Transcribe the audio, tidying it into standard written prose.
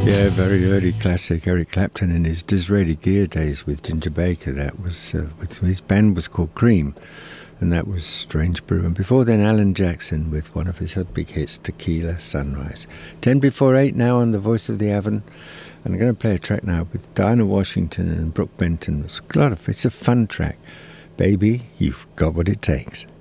Yeah, very early classic. Eric Clapton in his Disraeli Gear days with Ginger Baker. That was with his band was called Cream, and that was Strange Brew. And before then, Alan Jackson with one of his big hits, Tequila Sunrise. 10 before 8 now on The Voice of the Avon. And I'm going to play a track now with Dinah Washington and Brooke Benton. It's a fun track. Baby, you've got what it takes.